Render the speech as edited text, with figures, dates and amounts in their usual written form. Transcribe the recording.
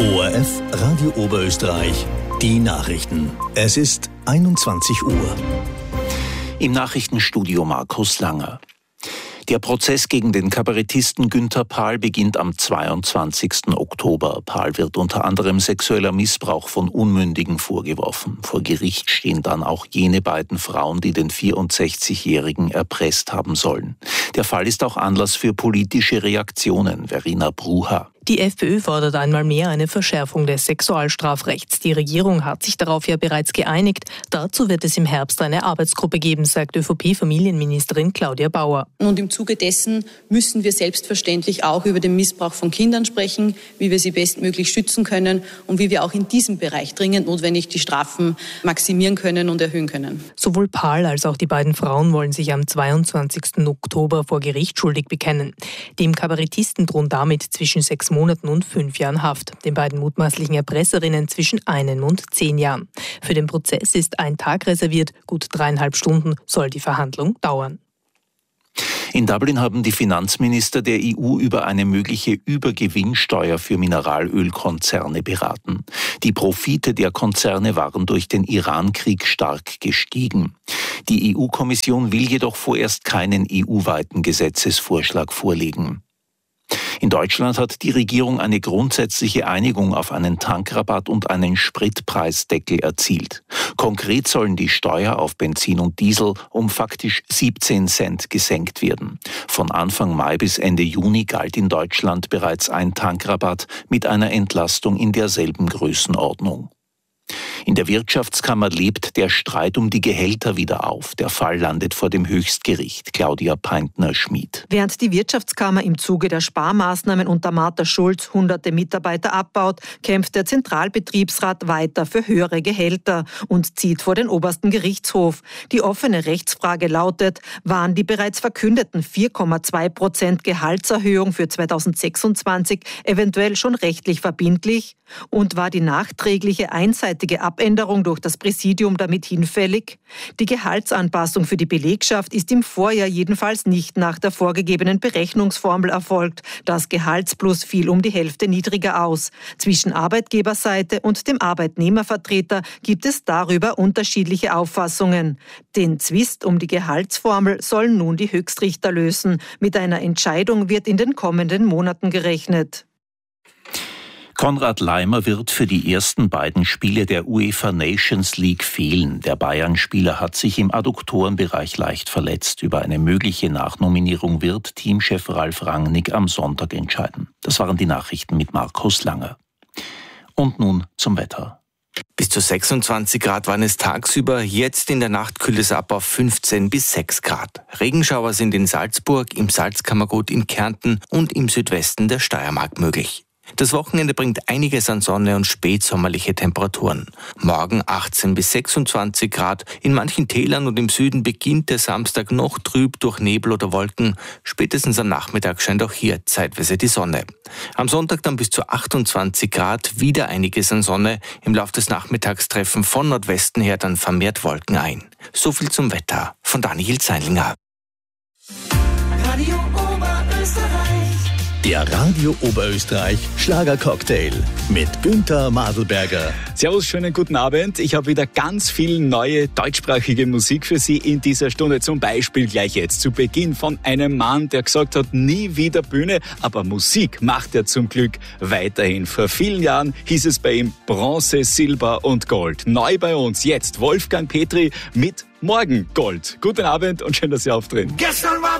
ORF Radio Oberösterreich, die Nachrichten. Es ist 21 Uhr. Im Nachrichtenstudio Markus Langer. Der Prozess gegen den Kabarettisten Günther Pahl beginnt am 22. Oktober. Pahl wird unter anderem sexueller Missbrauch von Unmündigen vorgeworfen. Vor Gericht stehen dann auch jene beiden Frauen, die den 64-Jährigen erpresst haben sollen. Der Fall ist auch Anlass für politische Reaktionen. Verena Bruha. Die FPÖ fordert einmal mehr eine Verschärfung des Sexualstrafrechts. Die Regierung hat sich darauf ja bereits geeinigt. Dazu wird es im Herbst eine Arbeitsgruppe geben, sagt ÖVP-Familienministerin Claudia Bauer. Und im Zuge dessen müssen wir selbstverständlich auch über den Missbrauch von Kindern sprechen, wie wir sie bestmöglich schützen können und wie wir auch in diesem Bereich dringend notwendig die Strafen maximieren können und erhöhen können. Sowohl Pahl als auch die beiden Frauen wollen sich am 22. Oktober vor Gericht schuldig bekennen. Dem Kabarettisten drohen damit zwischen 6 Monaten und 5 Jahren Haft. Den beiden mutmaßlichen Erpresserinnen zwischen 1 und 10 Jahren. Für den Prozess ist ein Tag reserviert. Gut 3,5 Stunden soll die Verhandlung dauern. In Dublin haben die Finanzminister der EU über eine mögliche Übergewinnsteuer für Mineralölkonzerne beraten. Die Profite der Konzerne waren durch den Iran-Krieg stark gestiegen. Die EU-Kommission will jedoch vorerst keinen EU-weiten Gesetzesvorschlag vorlegen. In Deutschland hat die Regierung eine grundsätzliche Einigung auf einen Tankrabatt und einen Spritpreisdeckel erzielt. Konkret sollen die Steuer auf Benzin und Diesel um faktisch 17 Cent gesenkt werden. Von Anfang Mai bis Ende Juni galt in Deutschland bereits ein Tankrabatt mit einer Entlastung in derselben Größenordnung. In der Wirtschaftskammer lebt der Streit um die Gehälter wieder auf. Der Fall landet vor dem Höchstgericht. Claudia Peintner-Schmid. Während die Wirtschaftskammer im Zuge der Sparmaßnahmen unter Martha Schulz hunderte Mitarbeiter abbaut, kämpft der Zentralbetriebsrat weiter für höhere Gehälter und zieht vor den obersten Gerichtshof. Die offene Rechtsfrage lautet, waren die bereits verkündeten 4,2% Gehaltserhöhung für 2026 eventuell schon rechtlich verbindlich? Und war die nachträgliche einseitige Abänderung durch das Präsidium damit hinfällig? Die Gehaltsanpassung für die Belegschaft ist im Vorjahr jedenfalls nicht nach der vorgegebenen Berechnungsformel erfolgt. Das Gehaltsplus fiel um die Hälfte niedriger aus. Zwischen Arbeitgeberseite und dem Arbeitnehmervertreter gibt es darüber unterschiedliche Auffassungen. Den Zwist um die Gehaltsformel sollen nun die Höchstrichter lösen. Mit einer Entscheidung wird in den kommenden Monaten gerechnet. Konrad Laimer wird für die ersten beiden Spiele der UEFA Nations League fehlen. Der Bayern-Spieler hat sich im Adduktorenbereich leicht verletzt. Über eine mögliche Nachnominierung wird Teamchef Ralf Rangnick am Sonntag entscheiden. Das waren die Nachrichten mit Markus Langer. Und nun zum Wetter. Bis zu 26 Grad waren es tagsüber, jetzt in der Nacht kühlt es ab auf 15 bis 6 Grad. Regenschauer sind in Salzburg, im Salzkammergut in Kärnten und im Südwesten der Steiermark möglich. Das Wochenende bringt einiges an Sonne und spätsommerliche Temperaturen. Morgen 18 bis 26 Grad. In manchen Tälern und im Süden beginnt der Samstag noch trüb durch Nebel oder Wolken. Spätestens am Nachmittag scheint auch hier zeitweise die Sonne. Am Sonntag dann bis zu 28 Grad, wieder einiges an Sonne. Im Laufe des Nachmittags treffen von Nordwesten her dann vermehrt Wolken ein. So viel zum Wetter von Daniel Zeilinger. Radio Oberösterreich. Der Radio Oberösterreich Schlagercocktail mit Günther Madelberger. Servus, schönen guten Abend. Ich habe wieder ganz viel neue deutschsprachige Musik für Sie in dieser Stunde. Zum Beispiel gleich jetzt zu Beginn von einem Mann, der gesagt hat, nie wieder Bühne, aber Musik macht er zum Glück weiterhin. Vor vielen Jahren hieß es bei ihm Bronze, Silber und Gold. Neu bei uns jetzt Wolfgang Petri mit Morgen Gold. Guten Abend und schön, dass Sie auftreten. Gestern war